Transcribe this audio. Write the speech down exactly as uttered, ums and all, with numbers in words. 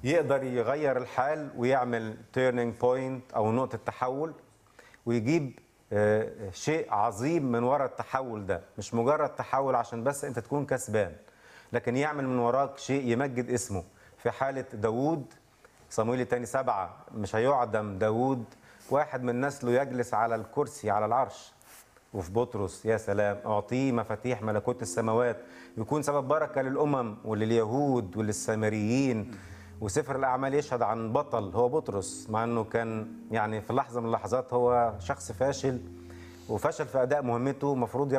يقدر يغير الحال ويعمل تيرنينج بوينت او نقطه تحول، ويجيب شيء عظيم من وراء التحول ده. مش مجرد تحول عشان بس انت تكون كسبان، لكن يعمل من وراك شيء يمجد اسمه. في حاله داوود، صمويل الثاني سبعة، مش هيعدم داوود، واحد من نسله يجلس على الكرسي على العرش. وفي بطرس يا سلام، اعطيه مفاتيح ملكوت السماوات، يكون سبب بركه للامم ولليهود وللسامريين. وسفر الاعمال يشهد عن بطل هو بطرس، مع انه كان يعني في لحظه من اللحظات هو شخص فاشل وفشل في اداء مهمته. المفروض